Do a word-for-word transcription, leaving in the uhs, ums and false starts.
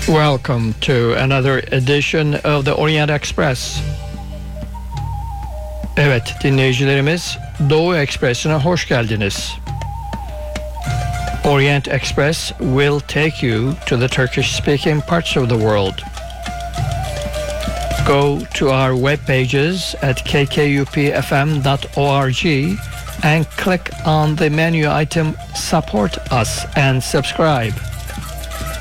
Welcome to another edition of the Orient Express. Evet dinleyicilerimiz, Doğu Ekspresi'ne hoş geldiniz. Orient Express will take you to the Turkish-speaking parts of the world. Go to our web pages at k k u p f m dot org and click on the menu item Support Us and subscribe.